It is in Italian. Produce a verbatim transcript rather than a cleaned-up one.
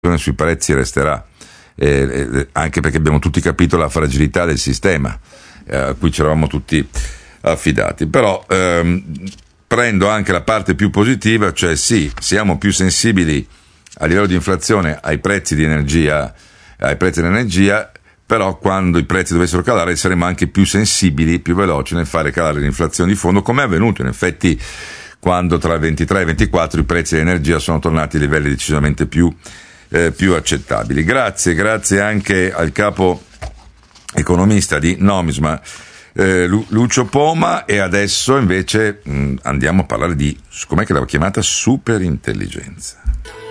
sui prezzi resterà, eh, eh, anche perché abbiamo tutti capito la fragilità del sistema eh, a cui ci eravamo tutti affidati. Però ehm, prendo anche la parte più positiva, cioè sì, siamo più sensibili a livello di inflazione ai prezzi di energia, ai prezzi dell'energia, però quando i prezzi dovessero calare saremo anche più sensibili, più veloci nel fare calare l'inflazione di fondo, come è avvenuto in effetti quando tra il ventitré e il ventiquattro i prezzi dell'energia sono tornati a livelli decisamente più, eh, più accettabili. Grazie, grazie anche al capo economista di Nomisma, eh, Lu- Lucio Poma, e adesso invece mh, andiamo a parlare di, com'è che l'avevo chiamata, superintelligenza.